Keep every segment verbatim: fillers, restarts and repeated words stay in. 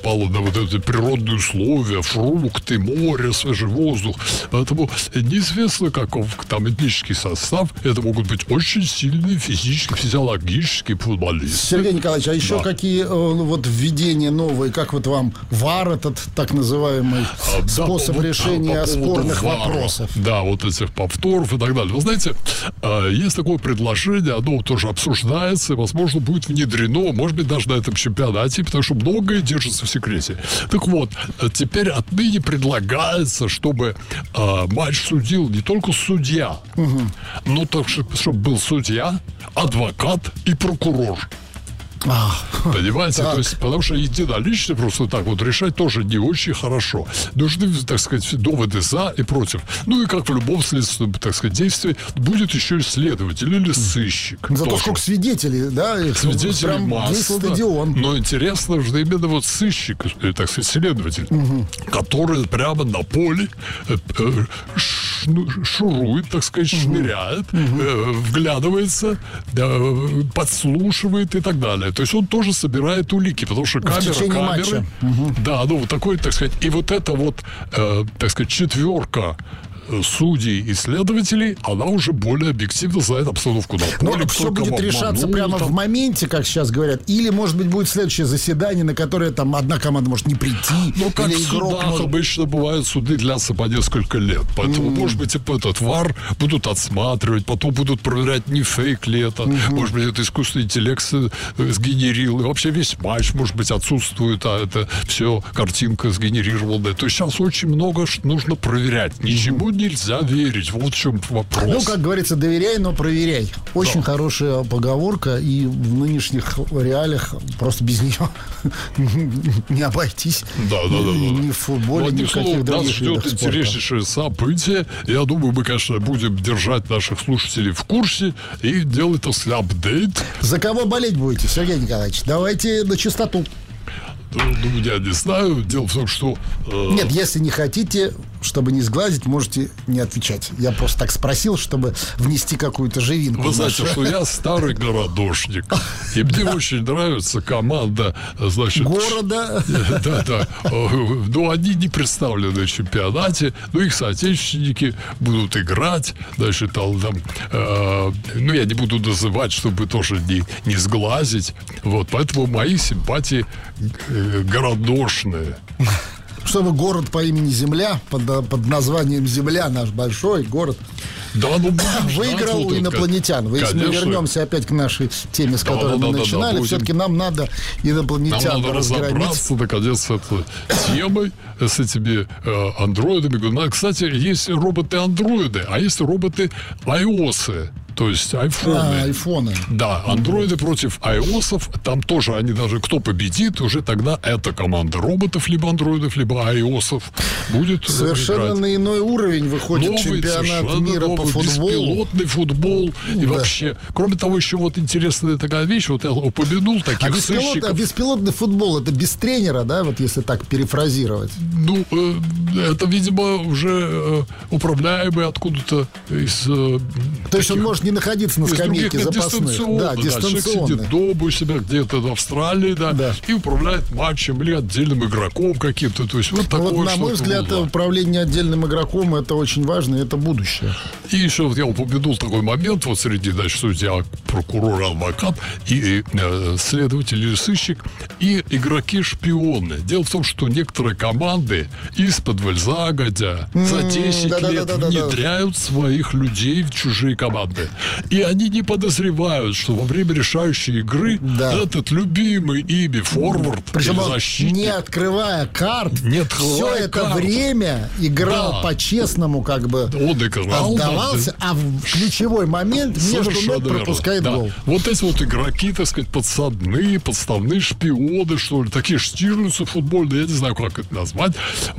попало на вот эти природные условия, фрукты, море, свежий воздух. Поэтому неизвестно, каков там этнический состав. Это могут быть очень сильные физически, физиологические футболисты. Сергей Николаевич, а еще да. какие э, вот введения новые, как вот вам ВАР, этот так называемый а, способ да, решения по, по спорных ВАРа, вопросов? Да, вот этих повторов и так далее. Вы знаете, э, есть такое предложение, оно тоже обсуждается, и, возможно, будет внедрено, может быть, даже на этом чемпионате, потому что многое держится в секрете. Так вот, теперь отныне предлагается, чтобы э, матч судил не только судья, угу. но так, чтобы был судья, адвокат и прокурор. А, Понимаете? так. То есть, потому что единолично просто так вот решать тоже не очень хорошо. Нужны, так сказать, доводы за и против. Ну и как в любом следственном, так сказать, действии будет еще и следователь или сыщик. Зато сколько свидетелей, да? Свидетелей масса. Но интересно, что именно вот сыщик, так сказать, следователь, угу. который прямо на поле шурует, так сказать, угу. шныряет, угу. вглядывается, подслушивает и так далее. То есть он тоже собирает улики, потому что камера, камеры, угу. да, ну вот такой, так сказать, и вот эта вот, э, так сказать, четверка судей и следователей, она уже более объективно знает обстановку на поле. Но все будет решаться обманул, прямо там. в моменте, как сейчас говорят, или, может быть, будет следующее заседание, на которое там одна команда может не прийти. Ну, как в судах может... обычно бывают, суды длятся по несколько лет. Поэтому, mm. может быть, этот ВАР будут отсматривать, потом будут проверять, не фейк ли это. Mm-hmm. Может быть, это искусственный интеллект сгенерил. И вообще весь матч, может быть, отсутствует, а это все картинка сгенерированная. То есть сейчас очень много нужно проверять. Ничему mm-hmm. нельзя верить. Вот в чем вопрос. Ну, как говорится, доверяй, но проверяй. Очень да. хорошая поговорка, и в нынешних реалиях просто без нее не обойтись. Да, да, да. Ни в футболе, ни в каких других видах спорта. Нас ждет интереснейшее событие. Я думаю, мы, конечно, будем держать наших слушателей в курсе и делать, так сказать, апдейт. За кого болеть будете, Сергей Николаевич? Давайте на чистоту. Ну, я не знаю. Дело в том, что... Э... Нет, если не хотите, чтобы не сглазить, можете не отвечать. Я просто так спросил, чтобы внести какую-то живинку. Вы знаете, что я старый городошник. И мне очень нравится команда, значит... Города? Да, да. Но они не представлены в чемпионате. Но их соотечественники будут играть. Значит, там... Ну, я не буду называть, чтобы тоже не, не сглазить. Вот, поэтому мои симпатии городошные. Чтобы город по имени Земля, под, под названием Земля, наш большой город, да, ну, выиграл у инопланетян. Вы, если мы вернемся опять к нашей теме, с которой да, мы да, начинали, да, да, все-таки нам надо инопланетян нам надо разобраться, наконец, с этой темой, с этими э, андроидами. Ну, кстати, есть роботы-андроиды, а есть роботы-айосы. То есть айфоны. А, айфоны. Да, андроиды mm-hmm. против айосов. Там тоже они даже, кто победит, уже тогда эта команда роботов, либо андроидов, либо айосов будет совершенно играть. На иной уровень выходит новый, чемпионат мира новый, по футболу. Беспилотный футбол. Да. И вообще, кроме того, еще вот интересная такая вещь, вот я упомянул таких а беспилот, сыщиков. А беспилотный футбол, это без тренера, да, вот если так перефразировать? Ну, э, это, видимо, уже э, управляемый откуда-то из... Э, То таких... есть он может не находиться на скамейке запасных. Да, дистанционно. Человек сидит дома у себя где-то в Австралии, да, да, и управляет матчем или отдельным игроком каким-то. То есть вот такое. Вот, на мой взгляд, было. Управление отдельным игроком — это очень важно, и это будущее. И еще вот я упомянул такой момент, вот среди, значит, судья, прокурор, адвокат, и э, следователь или сыщик, и игроки-шпионы. Дело в том, что некоторые команды из-под загодя за десять да, лет да, да, да, внедряют да. своих людей в чужие команды. И они не подозревают, что во время решающей игры да. этот любимый ими форвард, причем защитник, не открывая карт, не открывая все это карт. время играл да. по-честному, как бы он играл, отдавался, да. а в ключевой момент между ног пропускает да. гол. Вот эти вот игроки, так сказать, подсадные, подставные шпионы, что ли, такие штирлицы футбольные, я не знаю, как это назвать. Вот это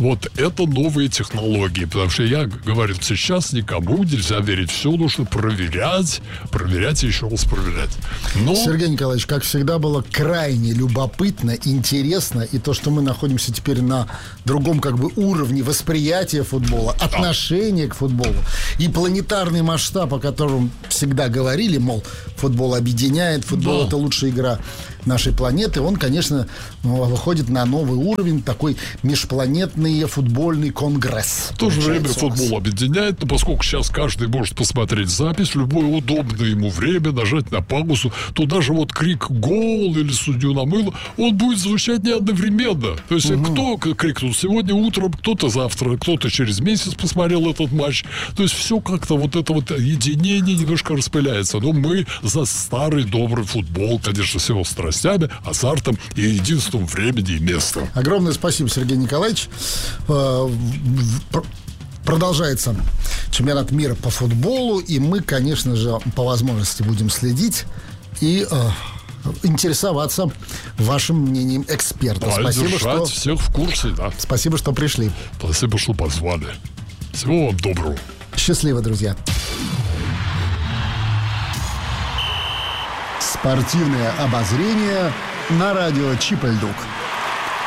это новые технологии. Потому что я говорю, сейчас никому нельзя верить. Все нужно проверять, проверять и еще раз проверять. Но... Сергей Николаевич, как всегда, было крайне любопытно, интересно. И то, что мы находимся теперь на другом как бы уровне восприятия футбола, отношения к футболу и планетарный масштаб, о котором всегда говорили, мол, футбол объединяет, футбол да. это лучшая игра нашей планеты, он, конечно, выходит на новый уровень, такой межпланетный футбольный конгресс. В то же время футбол объединяет, но поскольку сейчас каждый может посмотреть запись в любое удобное ему время, нажать на паузу, то даже вот крик «гол» или «судью намыло», он будет звучать не одновременно. То есть угу. кто крикнул сегодня утром, кто-то завтра, кто-то через месяц посмотрел этот матч. То есть все как-то вот это вот единение немножко распыляется. Но мы за старый добрый футбол, конечно, с его страстями, азартом и единством времени и места. Огромное спасибо, Сергей Николаевич. Продолжается чемпионат мира по футболу, и мы, конечно же, по возможности будем следить и э, интересоваться вашим мнением экспертов. Да, спасибо, держать что всех в курсе, да. Спасибо, что пришли. Спасибо, что позвали. Всего вам доброго. Счастливо, друзья. Спортивное обозрение на радио Чип и Льдук.